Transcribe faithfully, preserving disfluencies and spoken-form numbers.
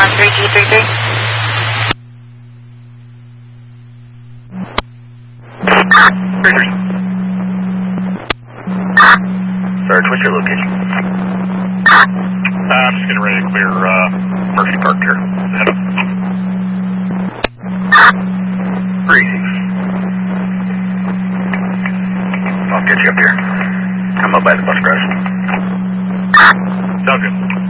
uh, three two three three. Sarge, what's your location? Uh, I'm just getting ready to clear uh, Murphy Park here. Head up. Breezy. I'll get you up here. I'm up by the bus garage. Sounds good.